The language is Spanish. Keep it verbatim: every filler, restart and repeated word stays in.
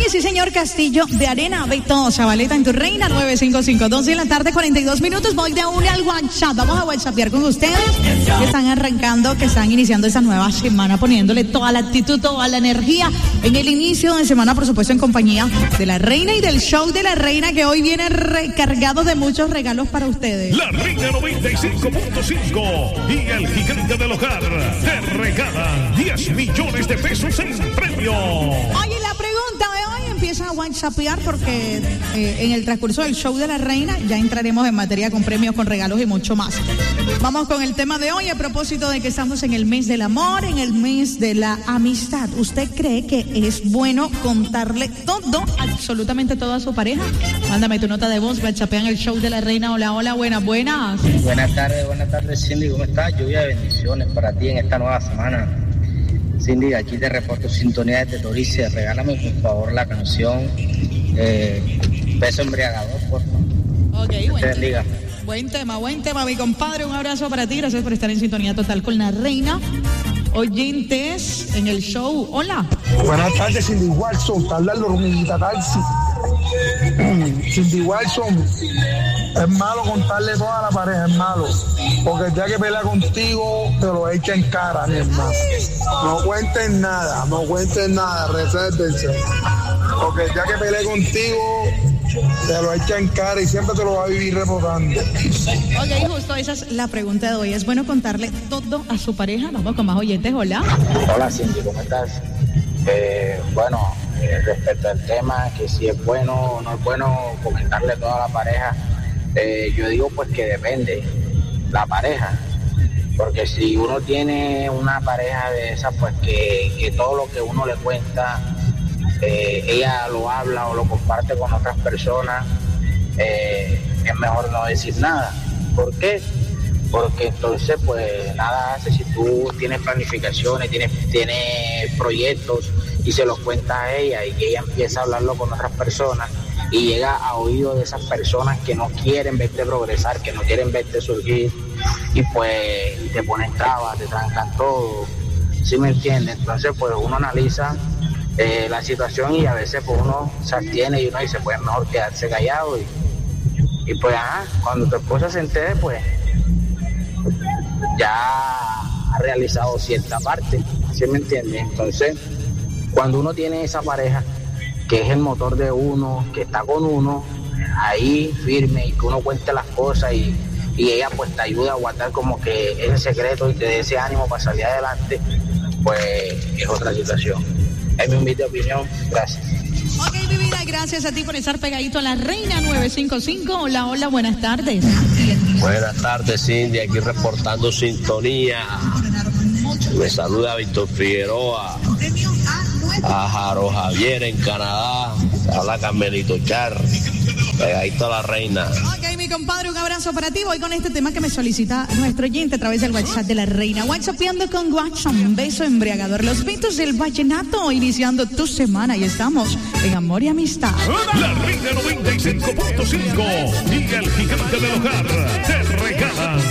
Oye, sí, señor, Castillo de Arena, Beto Zabaleta en tu reina, nueve cinco cinco, doce de la tarde, cuarenta y dos minutos. Voy de una al WhatsApp. Vamos a WhatsAppear con ustedes que están arrancando, que están iniciando esa nueva semana, poniéndole toda la actitud, toda la energía en el inicio de semana, por supuesto, en compañía de la reina y del show de la reina, que hoy viene recargado de muchos regalos para ustedes. La Reina noventa y cinco punto cinco y el Gigante del Hogar te regalan diez millones de pesos en premio. Oye, la pregunta de hoy empieza a WhatsAppear porque eh, en el transcurso del show de la reina ya entraremos en materia con premios, con regalos y mucho más. Vamos con el tema de hoy a propósito de que estamos en el mes del amor, en el mes de la amistad. ¿Usted cree que es bueno contarle todo, absolutamente todo a su pareja? Mándame tu nota de voz, WhatsAppea en el show de la reina. Hola, hola, buenas, buenas. Buenas tardes, buenas tardes, Cindy, ¿cómo estás? Lluvia de bendiciones para ti en esta nueva semana. Cindy, aquí te reporto sintonía desde Torice. Regálame por favor la canción eh, Beso Embriagador, por favor. Ok, que buen te bendiga. Buen tema, buen tema, mi compadre. Un abrazo para ti. Gracias por estar en sintonía total con la reina. Oyentes en el show. Hola. Buenas tardes, Cindy Walson. Te habla la hormiguita taxi. Cindy Walson, es malo contarle toda la pareja, es malo. Porque ya que pelea contigo, te lo echa en cara, mi hermano. No cuenten nada, no cuenten nada, resérvense. Porque ya que pelea contigo, te lo echa en cara y siempre te lo va a vivir rebotando. Ok, justo esa es la pregunta de hoy. ¿Es bueno contarle todo a su pareja? Vamos con más oyentes. Hola. Hola, Cindy, ¿cómo estás? Eh, bueno, eh, respecto al tema, que si es bueno o no es bueno comentarle todo a la pareja, eh, yo digo pues que depende la pareja. Porque si uno tiene una pareja de esas, pues que, que todo lo que uno le cuenta, eh, ella lo habla o lo comparte con otras personas, eh, es mejor no decir nada. ¿Por qué? Porque entonces pues nada hace si tú tienes planificaciones, tienes, tienes proyectos y se los cuentas a ella y que ella empieza a hablarlo con otras personas y llega a oídos de esas personas que no quieren verte progresar, que no quieren verte surgir y pues te ponen trabas, te trancan todo, ¿sí me entiendes? Entonces pues uno analiza eh, la situación y a veces pues uno se abstiene y uno dice pues es mejor quedarse callado y, y pues ajá, cuando tu esposa se entere pues ya ha realizado cierta parte, ¿sí me entiendes? Entonces, cuando uno tiene esa pareja, que es el motor de uno, que está con uno, ahí firme y que uno cuente las cosas y, y ella pues te ayuda a guardar como que ese secreto y te dé ese ánimo para salir adelante, pues es otra situación. Es mi humilde opinión, gracias. Ok, mi vida, gracias a ti por estar pegadito a la reina nueve cinco cinco. Hola, hola, buenas tardes. Buenas tardes, Cindy, aquí reportando sintonía. Me saluda Víctor Figueroa, a Jaro Javier en Canadá, habla Carmelito Char, pegadito a la reina. Ok, mi compadre, un abrazo para ti. Voy con este tema que me solicita nuestro oyente a través del WhatsApp de la reina. WhatsAppeando con WhatsApp, un beso embriagador. Los mitos del vallenato, iniciando tu semana y estamos en Amor y Amistad. La Reina noventa y cinco punto cinco y el Gigante del Hogar te regalan